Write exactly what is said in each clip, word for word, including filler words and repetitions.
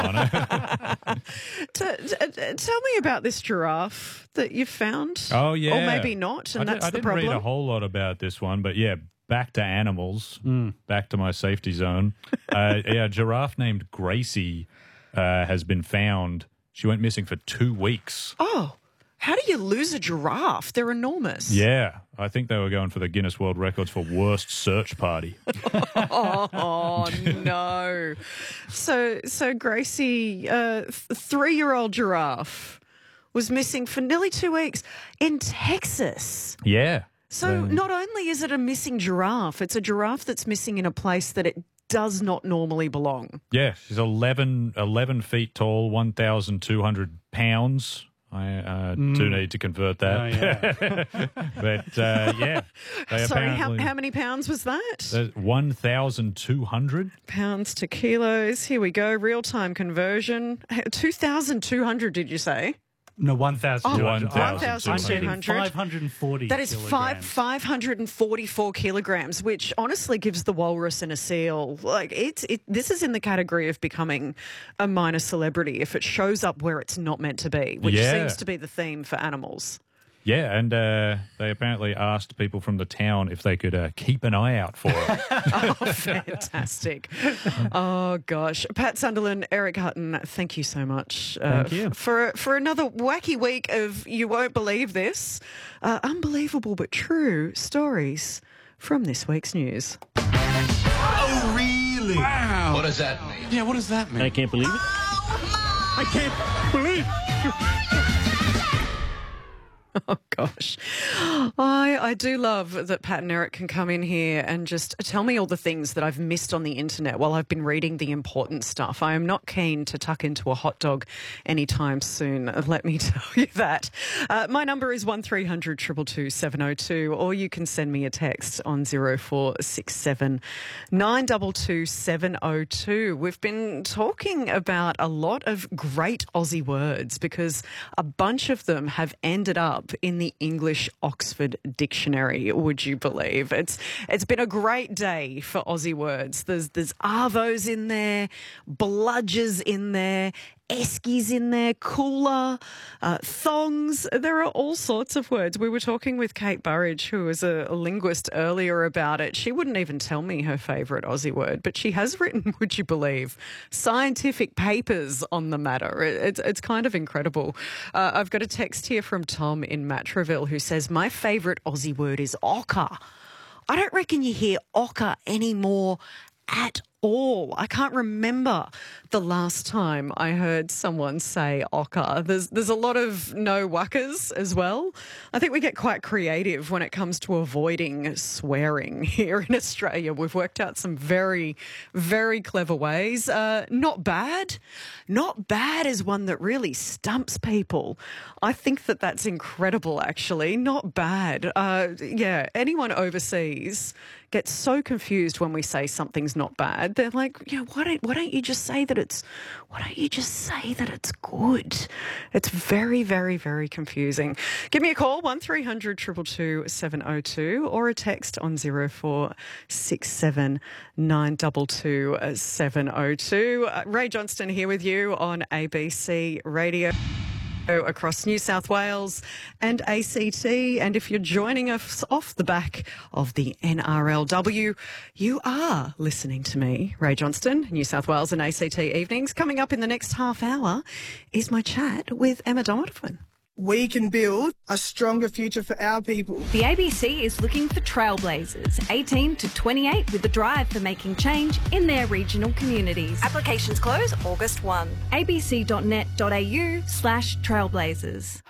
on it. T- t- tell me about this giraffe that you found. Oh, yeah. Or maybe not, and I that's did, I the didn't problem. read a whole lot about this one, but yeah, back to animals, mm. back to my safety zone. Uh, yeah, a giraffe named Gracie uh, has been found. She went missing for two weeks. Oh, how do you lose a giraffe? They're enormous. Yeah, I think they were going for the Guinness World Records for worst search party. Oh, no. So, so Gracie, uh, th- three-year-old giraffe, was missing for nearly two weeks in Texas. Yeah. So Um, not only is it a missing giraffe, it's a giraffe that's missing in a place that it does not normally belong. Yeah, she's eleven, eleven feet tall, one thousand two hundred pounds. I uh, mm. do need to convert that. Oh, yeah. But, uh, yeah. They Sorry, how, apparently- how many pounds was that? one thousand two hundred. Pounds to kilos. Here we go. Real-time conversion. two thousand two hundred, did you say? No, one thousand two hundred. one thousand two hundred. five hundred forty. That is five five hundred and forty four kilograms, which honestly gives the walrus and a seal like it's it. This is in the category of becoming a minor celebrity if it shows up where it's not meant to be, which Yeah. seems to be the theme for animals. Yeah, and uh, they apparently asked people from the town if they could uh, keep an eye out for it. Oh, fantastic. Oh, gosh. Pat Sunderland, Eric Hutton, thank you so much uh, Thank you. f- for, for another wacky week of You Won't Believe This. Uh, unbelievable but true stories from this week's news. Oh, really? Wow. What does that mean? Yeah, what does that mean? I can't believe it. I can't believe Oh, gosh. I I do love that Pat and Eric can come in here and just tell me all the things that I've missed on the internet while I've been reading the important stuff. I am not keen to tuck into a hot dog anytime soon, let me tell you that. Uh, my number is one three hundred two two two seven oh two, or you can send me a text on zero four six seven nine two two seven oh two. We've been talking about a lot of great Aussie words because a bunch of them have ended up in the English Oxford Dictionary, would you believe? It's it's been a great day for Aussie words. There's there's arvos in there, bludgers in there, eskies in there, cooler, uh, thongs. There are all sorts of words. We were talking with Kate Burridge, who was a, a linguist earlier, about it. She wouldn't even tell me her favourite Aussie word, but she has written, would you believe, scientific papers on the matter. It, it's, it's kind of incredible. Uh, I've got a text here from Tom in Matraville who says, my favourite Aussie word is ochre. I don't reckon you hear ochre anymore at all. I can't remember the last time I heard someone say ochre. There's there's a lot of no wuckers as well. I think we get quite creative when it comes to avoiding swearing here in Australia. We've worked out some very, very clever ways. Uh, not bad. Not bad is one that really stumps people. I think that that's incredible, actually. Not bad. Uh, yeah, anyone overseas gets so confused when we say something's not bad. They're like, yeah, why don't why don't you just say that it's why don't you just say that it's good? It's very, very, very confusing. Give me a call, one three hundred two two two seven oh two, or a text on zero four six seven nine two two seven oh two. Uh, Ray Johnston here with you on A B C Radio across New South Wales and A C T. And if you're joining us off the back of the N R L W, you are listening to me, Ray Johnston, New South Wales and A C T Evenings. Coming up in the next half hour is my chat with Emma Donovan. We can build a stronger future for our people. The A B C is looking for trailblazers, eighteen to twenty-eight, with a drive for making change in their regional communities. Applications close August first. a b c dot net dot a u slash trailblazers.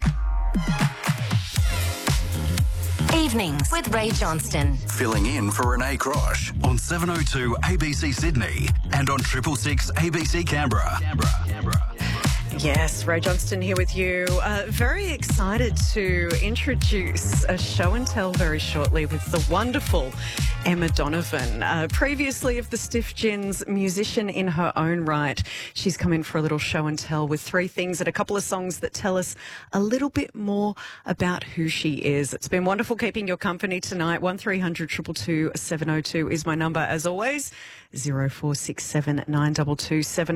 Evenings with Ray Johnston. Filling in for Renee Crosh on seven oh two A B C Sydney and on triple six A B C Canberra. Canberra. Canberra. Yes, Ray Johnston here with you. Uh, very excited to introduce a show and tell very shortly with the wonderful Emma Donovan. Uh, previously of the Stiff Gins, musician in her own right. She's come in for a little show and tell with three things and a couple of songs that tell us a little bit more about who she is. It's been wonderful keeping your company tonight. one three hundred two two two seven oh two is my number as always. zero four six seven nine two two seven